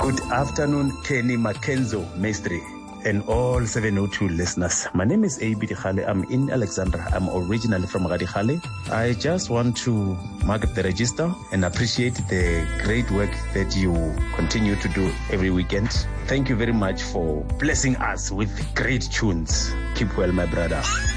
Good afternoon, Kenny Mackenzo, Maestri, and all 702 listeners. My name is A.B. Dikhale. I'm in Alexandra. I'm originally from Radikhale. I just want to mark the register and appreciate the great work that you continue to do every weekend. Thank you very much for blessing us with great tunes. Keep well, my brother.